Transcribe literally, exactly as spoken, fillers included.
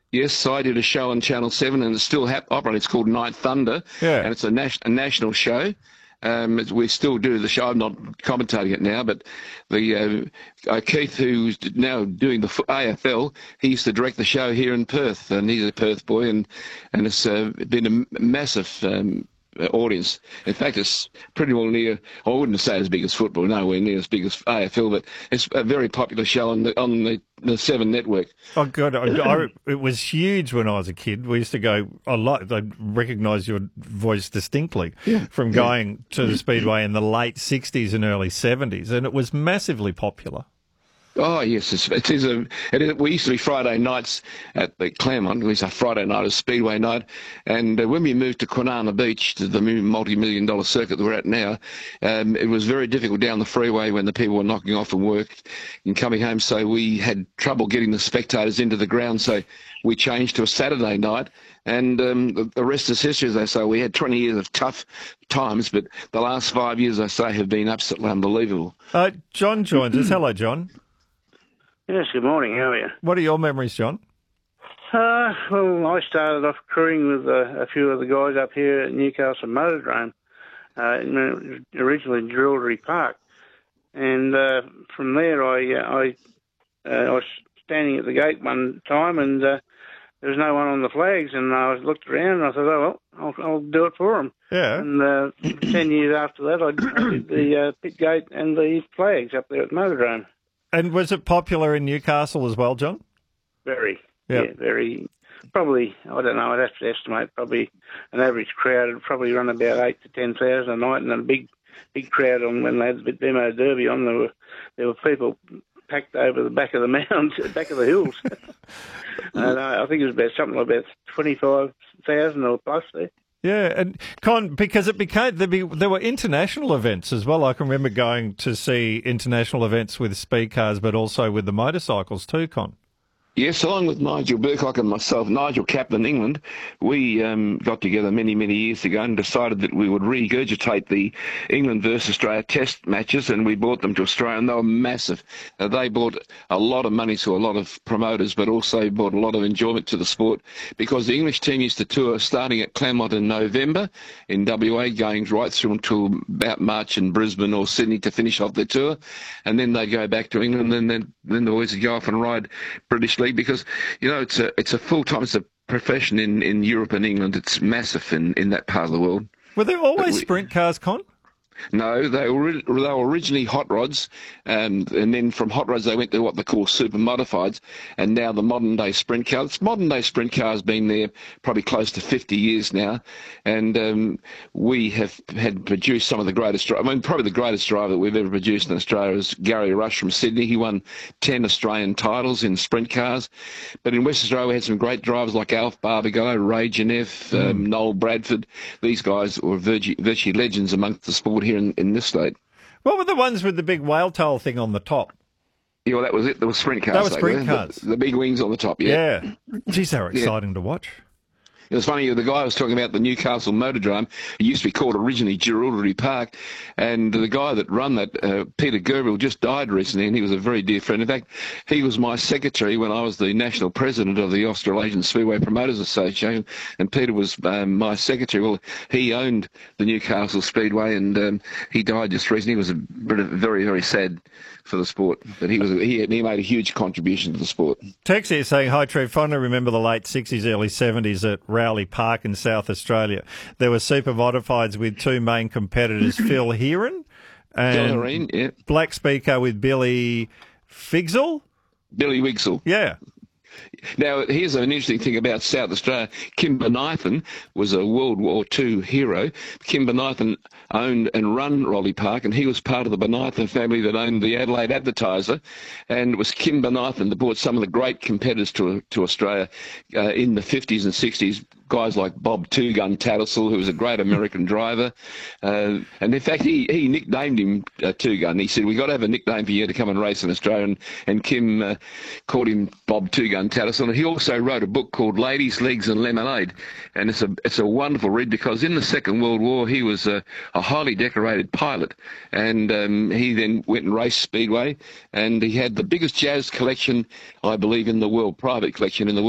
Yes, I did a show on Channel seven, and it's still hap- operating. It's called Night Thunder, Yeah. and it's a, nas- a national show. Um, it's- we still do the show. I'm not commentating it now, but the uh, uh, Keith, who's now doing the A F L, he used to direct the show here in Perth, and he's a Perth boy, and and it's uh, been a m- massive um, uh, audience. In fact, it's pretty well near. I wouldn't say as big as football, nowhere near as big as A F L, but it's a very popular show on the on the, the Seven Network. Oh God, I, I, it was huge when I was a kid. We used to go a lot. I recognise your voice distinctly Yeah. from Yeah. going to the Speedway in the late sixties and early seventies, and it was massively popular. Oh yes, it's, it is a. It is, we used to be Friday nights at the Claremont. We used to have Friday night as Speedway night, and uh, when we moved to Kwinana Beach, to the multi-million dollar circuit that we're at now, um, it was very difficult down the freeway when the people were knocking off from work and coming home. So we had trouble getting the spectators into the ground. So we changed to a Saturday night, and um, the, the rest is history, as they say. We had twenty years of tough times, but the last five years, I say, have been absolutely unbelievable. Uh, John joins us. Hello, John. Yes, good morning. How are you? What are your memories, John? Uh, well, I started off crewing with uh, a few of the guys up here at Newcastle Motordrome, uh, originally Drillery Park. And uh, from there, I, uh, I, uh, I was standing at the gate one time, and uh, there was no one on the flags, and I looked around, and I thought, oh, well, I'll, I'll do it for them. Yeah. And uh, ten years after that, I did the uh, pit gate and the flags up there at Motordrome. And was it popular in Newcastle as well, John? Very, Yep. yeah, very. Probably, I don't know. I'd have to estimate. Probably an average crowd would probably run about eight to ten thousand a night, and a big, big crowd on when they had the demo derby on. There were there were people packed over the back of the mound, back of the hills. And I, I think it was about something like about twenty five thousand or plus there. Yeah, and Con, because it became there, be, there were international events as well. I can remember going to see international events with speed cars, but also with the motorcycles too, Con. Yes, along with Nigel Burcock and myself, Nigel captained England, we um, got together many, many years ago and decided that we would regurgitate the England versus Australia test matches, and we brought them to Australia, and they were massive. Uh, they brought a lot of money to a lot of promoters, but also brought a lot of enjoyment to the sport, because the English team used to tour starting at Claremont in November in W A, going right through until about March in Brisbane or Sydney to finish off their tour, and then they'd go back to England, and then, then the boys would go off and ride British League. Because, you know, it's a it's a full-time, it's a profession in, in Europe and England. It's massive in, in that part of the world. Were there always we, sprint cars, Con? No, they were, they were originally hot rods, and, and then from hot rods they went to what they call super modifieds, and now the modern-day sprint cars. Modern-day sprint cars been there probably close to fifty years now, and um, we have had produced some of the greatest, I mean, probably the greatest driver that we've ever produced in Australia is Gary Rush from Sydney. He won ten Australian titles in sprint cars, but in West Australia we had some great drivers like Alf Barbagallo, Ray Geneff, mm. um, Noel Bradford. These guys were virtually, virtually legends amongst the sport here in, in this state. What were the ones with the big whale tail thing on the top? Yeah, well, that was it. There were sprint cars. That was sprint were. cars. The, the big wings on the top, yeah. Yeah. Geez, they were exciting yeah. to watch. It was funny, the guy I was talking about, the Newcastle Motordrome, it used to be called originally Jerilderie Park, and the guy that run that, uh, Peter Gerbiel, just died recently, and he was a very dear friend. In fact, he was my secretary when I was the national president of the Australasian Speedway Promoters Association, and Peter was um, my secretary. Well, he owned the Newcastle Speedway, and um, he died just recently. He was a bit of, very, very sad for the sport, but he was he, he made a huge contribution to the sport. Tex here saying, hi Trev, fondly remember the late sixties, early seventies at Rowley Park in South Australia. There were super modifieds with two main competitors, Phil Heron and Phil Heron, yeah. Black Speaker with Billy Figsel. Billy Wigsell. Yeah. Now, here's an interesting thing about South Australia. Kim Bonython was a World War Two hero. Kim Bonython owned and run Rowley Park, and he was part of the Bonython family that owned the Adelaide Advertiser. And it was Kim Bonython that brought some of the great competitors to to Australia uh, in the fifties and sixties. Guys like Bob Two Gun Tattersall, who was a great American driver. Uh, and in fact, he, he nicknamed him uh, Two Gun. He said, we got to have a nickname for you to come and race in Australia. And, and Kim uh, called him Bob Two Gun Tattersall. And he also wrote a book called Ladies, Legs and Lemonade. And it's a it's a wonderful read, because in the Second World War, he was a, a highly decorated pilot. And um, he then went and raced Speedway. And he had the biggest jazz collection, I believe, in the world, private collection in the world.